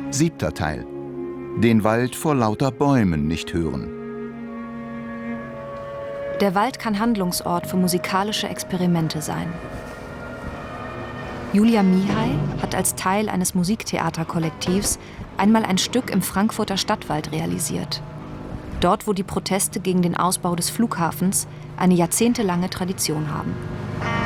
7. Teil: Den Wald vor lauter Bäumen nicht hören. Der Wald kann Handlungsort für musikalische Experimente sein. Julia Mihai hat als Teil eines Musiktheaterkollektivs einmal ein Stück im Frankfurter Stadtwald realisiert. Dort, wo die Proteste gegen den Ausbau des Flughafens eine jahrzehntelange Tradition haben.